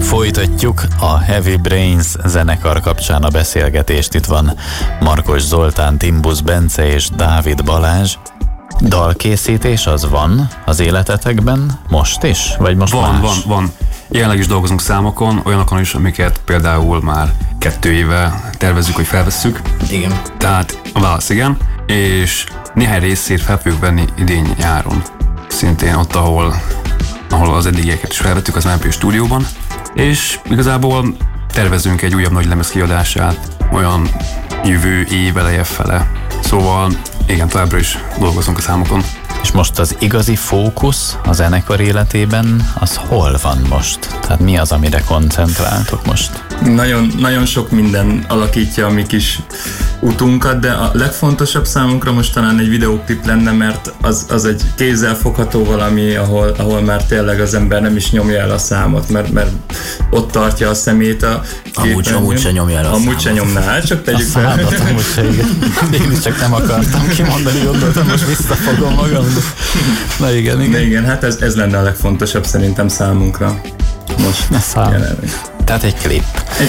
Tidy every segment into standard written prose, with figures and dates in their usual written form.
Folytatjuk a Heavy Brains zenekar kapcsán a beszélgetést. Itt van Markos Zoltán, Timbusz Bence és Dávid Balázs. Dalkészítés az van az életetekben most is? Vagy most Van. Jelenleg is dolgozunk számokon, olyanokon is, amiket például már 2 éve tervezzük, hogy felvesszük. Igen. Tehát a válasz igen, és néhány részét fel fogjuk venni idén nyáron. Szintén ott, ahol az eddigieket is felvettük, az MP stúdióban. És igazából tervezünk egy újabb nagy lemez kiadását, olyan jövő év eleje fele. Szóval igen, továbbra is dolgozunk a számokon. És most az igazi fókusz a zenekar életében, az hol van most? Tehát mi az, amire koncentráltok most? Nagyon sok minden alakítja a mi kis utunkat, de a legfontosabb számunkra most talán egy videóklip lenne, mert az egy kézzelfogható valami, ahol már tényleg az ember nem is nyomja el a számot, mert ott tartja a szemét a képen. Amúgy se nyomja el a számot. Amúgy se nyomná, csak tegyük fel. Amúgy se, igen. Én is csak nem akartam kimondani, gondoltam, most visszafogom magam. Na igen. Igen, hát ez lenne a legfontosabb szerintem számunkra. Most jelenleg. Tehát egy klip.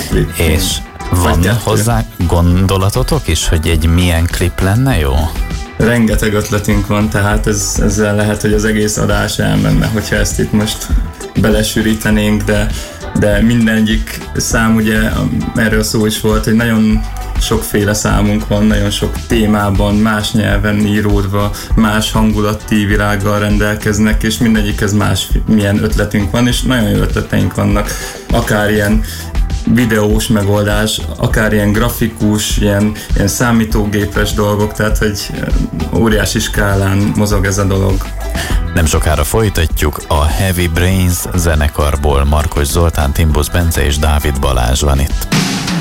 És van hozzá gondolatotok is, hogy egy milyen klip lenne jó? Rengeteg ötletünk van, tehát ezzel lehet, hogy az egész adás elmenne, hogyha ezt itt most belesűrítenénk, de mindegyik szám, ugye erről szó is volt, hogy nagyon sokféle számunk van, nagyon sok témában, más nyelven íródva, más hangulati világgal rendelkeznek, és mindegyikhez más milyen ötletünk van, és nagyon jó ötleteink vannak, akár ilyen videós megoldás, akár ilyen grafikus, ilyen számítógépes dolgok, tehát hogy óriási skálán mozog ez a dolog. Nem sokára folytatjuk, a Heavy Brains zenekarból Markos Zoltán, Timbusz Bence és Dávid Balázs van itt.